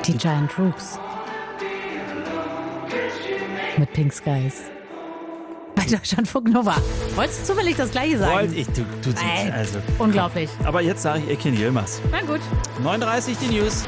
Die Giant Rooks. Mit Pink Skies. Bei Deutschlandfunk Nova. Wolltest du zufällig das Gleiche sagen? Wollte ich, du also. Unglaublich. Aber jetzt sage ich Ekin Yilmaz. Na gut. 39 die News.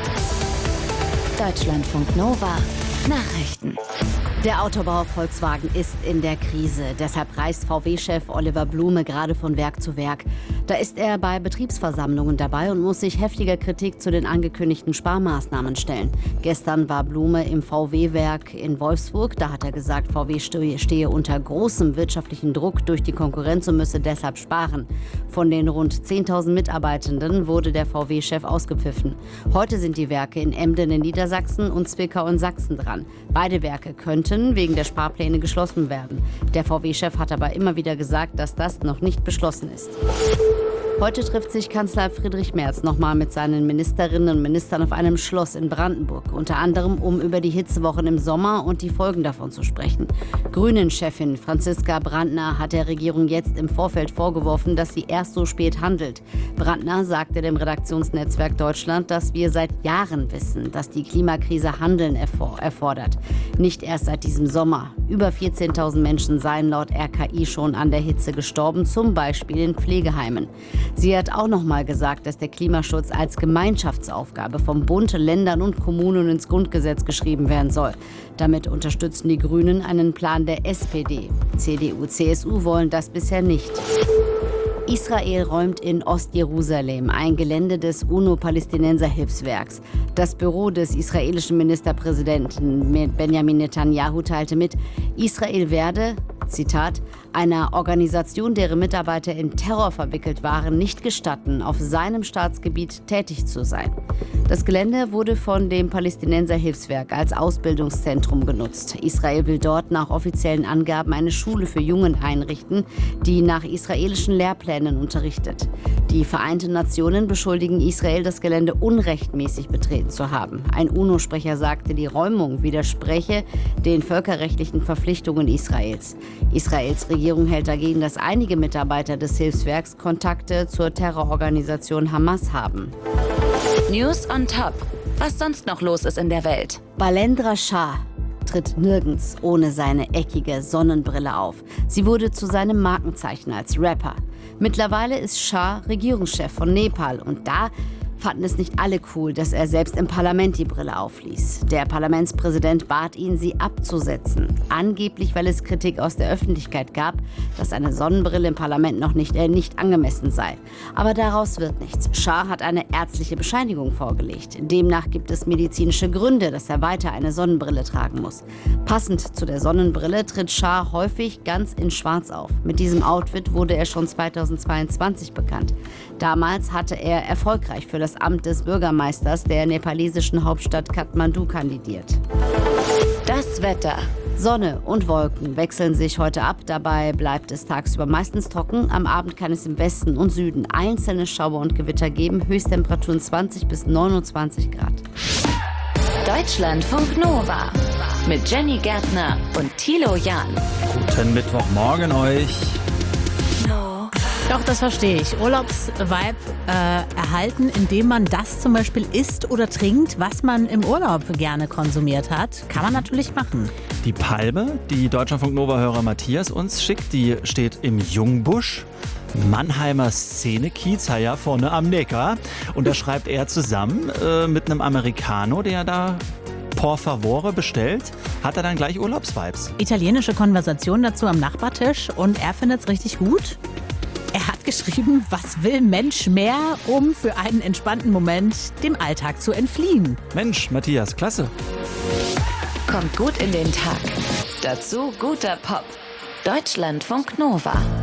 Deutschlandfunk Nova. Nachrichten. Der Autobauer Volkswagen ist in der Krise. Deshalb reist VW-Chef Oliver Blume gerade von Werk zu Werk. Da ist er bei Betriebsversammlungen dabei und muss sich heftiger Kritik zu den angekündigten Sparmaßnahmen stellen. Gestern war Blume im VW-Werk in Wolfsburg. Da hat er gesagt, VW stehe unter großem wirtschaftlichen Druck durch die Konkurrenz und müsse deshalb sparen. Von den rund 10.000 Mitarbeitenden wurde der VW-Chef ausgepfiffen. Heute sind die Werke in Emden in Niedersachsen und Zwickau in Sachsen dran. Beide Werke könnten wegen der Sparpläne geschlossen werden. Der VW-Chef hat aber immer wieder gesagt, dass das noch nicht beschlossen ist. Heute trifft sich Kanzler Friedrich Merz nochmal mit seinen Ministerinnen und Ministern auf einem Schloss in Brandenburg. Unter anderem, um über die Hitzewochen im Sommer und die Folgen davon zu sprechen. Grünen-Chefin Franziska Brandner hat der Regierung jetzt im Vorfeld vorgeworfen, dass sie erst so spät handelt. Brandner sagte dem Redaktionsnetzwerk Deutschland, dass wir seit Jahren wissen, dass die Klimakrise Handeln erfordert. Nicht erst seit diesem Sommer. Über 14.000 Menschen seien laut RKI schon an der Hitze gestorben, zum Beispiel in Pflegeheimen. Sie hat auch noch mal gesagt, dass der Klimaschutz als Gemeinschaftsaufgabe vom Bund, Ländern und Kommunen ins Grundgesetz geschrieben werden soll. Damit unterstützen die Grünen einen Plan der SPD. CDU, CSU wollen das bisher nicht. Israel räumt in Ostjerusalem ein Gelände des UNO-Palästinenser-Hilfswerks. Das Büro des israelischen Ministerpräsidenten Benjamin Netanyahu teilte mit, Israel werde, Zitat, einer Organisation, deren Mitarbeiter in Terror verwickelt waren, nicht gestatten, auf seinem Staatsgebiet tätig zu sein. Das Gelände wurde von dem Palästinenser-Hilfswerk als Ausbildungszentrum genutzt. Israel will dort nach offiziellen Angaben eine Schule für Jungen einrichten, die nach israelischen Lehrplänen unterrichtet. Die Vereinten Nationen beschuldigen Israel, das Gelände unrechtmäßig betreten zu haben. Ein UNO-Sprecher sagte, die Räumung widerspreche den völkerrechtlichen Verpflichtungen Israels. Israels Regierung hält dagegen, dass einige Mitarbeiter des Hilfswerks Kontakte zur Terrororganisation Hamas haben. News on top. Was sonst noch los ist in der Welt? Balendra Shah tritt nirgends ohne seine eckige Sonnenbrille auf. Sie wurde zu seinem Markenzeichen als Rapper. Mittlerweile ist Shah Regierungschef von Nepal und da fanden es nicht alle cool, dass er selbst im Parlament die Brille aufließ. Der Parlamentspräsident bat ihn, sie abzusetzen. Angeblich, weil es Kritik aus der Öffentlichkeit gab, dass eine Sonnenbrille im Parlament noch nicht angemessen sei. Aber daraus wird nichts. Shah hat eine ärztliche Bescheinigung vorgelegt. Demnach gibt es medizinische Gründe, dass er weiter eine Sonnenbrille tragen muss. Passend zu der Sonnenbrille tritt Shah häufig ganz in Schwarz auf. Mit diesem Outfit wurde er schon 2022 bekannt. Damals hatte er erfolgreich für das Amt des Bürgermeisters der nepalesischen Hauptstadt Kathmandu kandidiert. Das Wetter. Sonne und Wolken wechseln sich heute ab. Dabei bleibt es tagsüber meistens trocken. Am Abend kann es im Westen und Süden einzelne Schauer und Gewitter geben. Höchsttemperaturen 20 bis 29 Grad. Deutschlandfunk Nova. Mit Jenny Gärtner und Thilo Jahn. Guten Mittwochmorgen euch. Doch, das verstehe ich. Urlaubsvibe erhalten, indem man das zum Beispiel isst oder trinkt, was man im Urlaub gerne konsumiert hat, kann man natürlich machen. Die Palme, die Deutschlandfunk Nova-Hörer Matthias uns schickt, die steht im Jungbusch. Mannheimer Szenekiez, ja, vorne am Neckar. Und da schreibt er zusammen mit einem Americano, der da por favore bestellt, hat er dann gleich Urlaubsvibes. Italienische Konversation dazu am Nachbartisch und er findet es richtig gut. Er hat geschrieben, was will Mensch mehr, um für einen entspannten Moment dem Alltag zu entfliehen. Mensch, Matthias, klasse. Kommt gut in den Tag. Dazu guter Pop. Deutschlandfunk Nova.